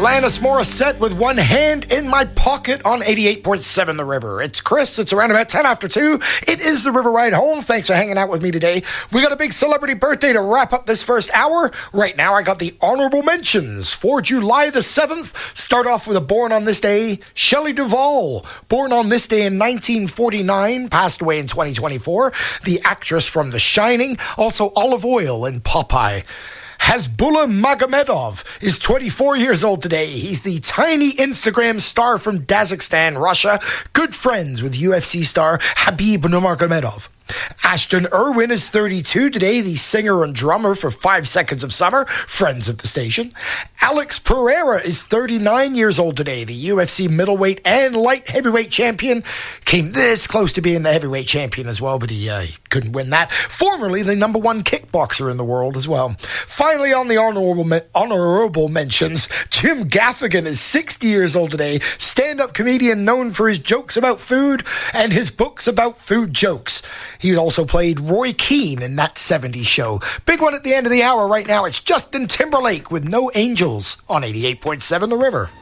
Alanis Morissette with One Hand in My Pocket on 88.7 The River. It's Chris. It's around about 10 after 2. It is the River Ride Home. Thanks for hanging out with me today. We got a big celebrity birthday to wrap up this first hour. Right now, I got the honorable mentions. For July the 7th, start off with a born on this day, Shelley Duvall. Born on this day in 1949, passed away in 2024. The actress from The Shining, also Olive Oyl in Popeye. Hasbullah Magomedov is 24 years old today. He's the tiny Instagram star from Dagestan, Russia. Good friends with UFC star Khabib Nurmagomedov. Ashton Irwin is 32 today, the singer and drummer for 5 Seconds of Summer, friends of the station. Alex Pereira is 39 years old today, the UFC middleweight and light heavyweight champion. Came this close to being the heavyweight champion as well, but he couldn't win that. Formerly the number 1 kickboxer in the world as well. Finally, on the honorable mentions, Jim Gaffigan is 60 years old today, stand-up comedian known for his jokes about food and his books about food jokes. He also played Roy Keane in That 70s Show. Big one at the end of the hour right now. It's Justin Timberlake with No Angels on 88.7 The River.